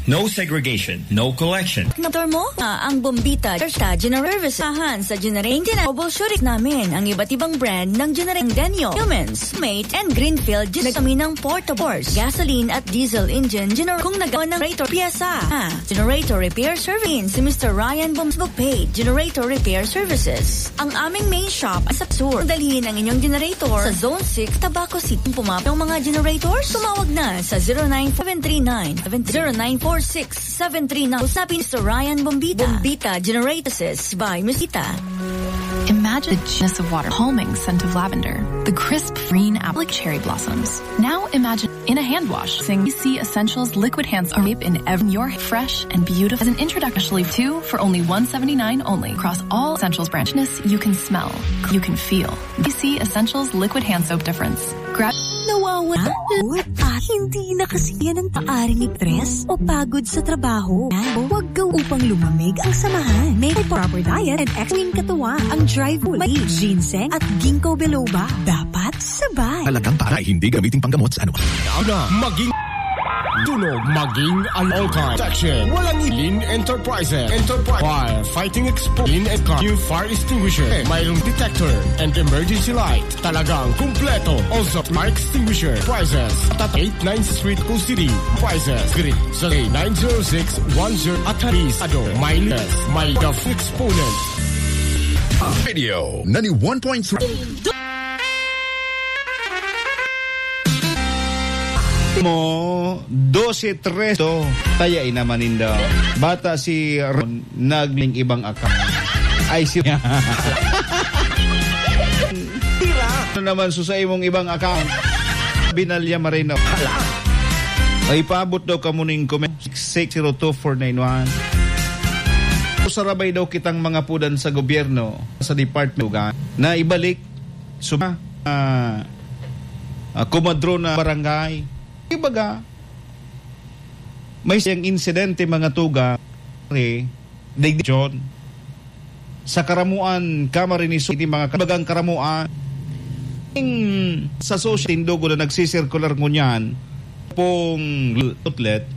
No segregation, no collection. Motor mo? Ang Bombita Generator Sahan sa generating troubleshooting namin ang iba't ibang brand ng generating Denyo, Humans, Mate, and Greenfield kami ng portables, gasoline at diesel engine kung nagawa ng generator piyesa. Generator Repair Service si Mr. Ryan Facebook page, Generator Repair Services. Ang aming main shop ay sa Sur. Dalhin ang inyong generator sa Zone 6, Tabaco City. Pumapang mga generators, tumawag na sa 094739 Usapin Mr. Ryan Bombita. Bombita Generators by Musita. Imagine the genius of water, calming scent of lavender, the crisp green apple like cherry blossoms. Now imagine in a hand wash, CC Essentials liquid hand soap in your fresh and beautiful. As an introductory too, for only $179 only across all Essentials branches, you can smell, you can feel. CC Essentials liquid hand soap difference. Grab. Nawawala at hindi na kasi yan ang taaring stress o pagod sa trabaho. Huwag gaw upang lumamig ang samahan. May proper diet and extreme katawan. Ang dry food, may ginseng at ginkgo biloba. Dapat sabay. Talagang para hindi gamitin panggamot sa ano. Maging tunog, maging all-time section. Walang Lin Enterprises. Fire Fighting Expo. New fire extinguisher. Mayroong detector and emergency light. Talagang kumpleto. Also, fire extinguisher. Prices. At 89th Street, Cool City. Prices. Grid. Sa 90610 at Haris. May less. May the exponent. Video 91.3 mo 12-3 tayain naman ninda bata si Ron nagling ibang account ay si tira naman susay mong ibang account binalya marino ay paabot daw ka muning comment 602-491 sarabay daw kitang mga pudan sa gobyerno sa department na ibalik kumadro na barangay. Ibaga, may siyang insidente mga tuga John sa karamuan Camarines City mga kabagang karamuan sa social tindugo na nagsisirkular ngunyan pong outlet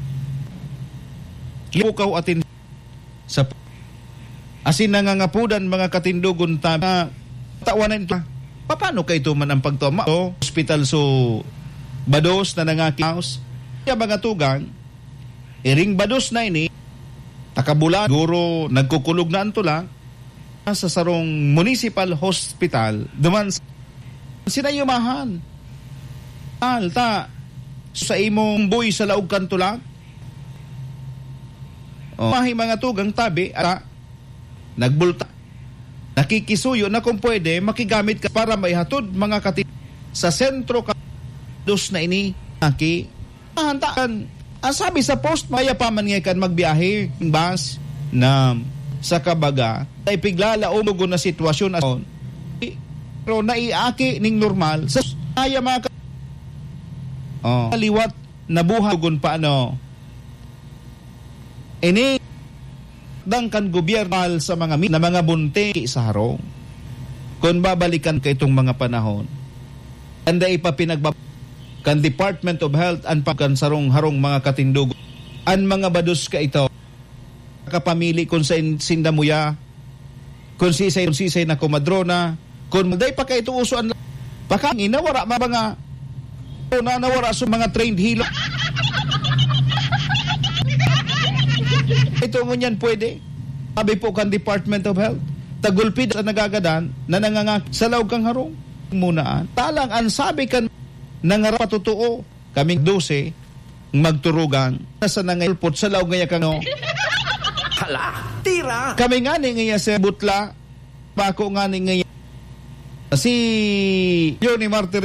lipukaw atin sa asin nangangapudan mga katindugon tawanan ito paano kayo ito man ang pagtoma hospital so bados na nangakiaos kaya mga tugang iring bados na ini takabulan guro nagkukulog na anto lang sa sarong municipal hospital duman sinayumahan alta sa imong boy sa laog kanto lang mahi mga tugang tabi at nagbulta nakikisuyo na kung pwede makigamit ka para maihatod mga sa sentro ka dos na ini aki hantaan ang sabi sa post maya pa man kan magbiyahe ng bus na sa kabaga ay piglala umugo na sitwasyon ason pero naiaki ning normal sa kaya mga liwat nabuhagon pa ano ini dangkan gobyerno sa mga na mga bunti sa harong kung babalikan ka itong mga panahon anda ipapinagbab kan Department of Health and kan sarong harong mga katindugo an mga bados ka ito kapamili kung sa sindamuya kung sisay na kumadrona kung day pa ka ito usuan pakangin nawara mga nawara sa mga trained healer ito ngunyan pwede sabi po kan Department of Health tagulpid sa nagagadan na nangangak sa laog kang harong munaan talang an sabi kan nangarap totoo kaming 12 magturugan sa nangayulpot sa laog ngaya kang Hala, tira kami nga ni ngaya sa butla bako nga ni ngaya si Johnny Martir